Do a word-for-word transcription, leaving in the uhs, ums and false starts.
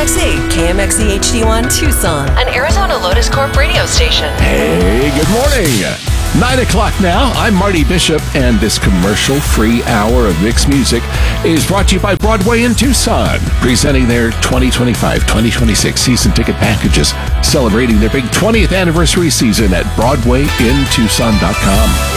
X E, K M X E H D one, Tucson, an Arizona Lotus Corp radio station. Hey, good morning. Nine o'clock now. I'm Marty Bishop, and this commercial-free hour of mixed music is brought to you by Broadway in Tucson, presenting their twenty twenty-five twenty twenty-six season ticket packages, celebrating their big twentieth anniversary season at Broadway in Tucson dot com.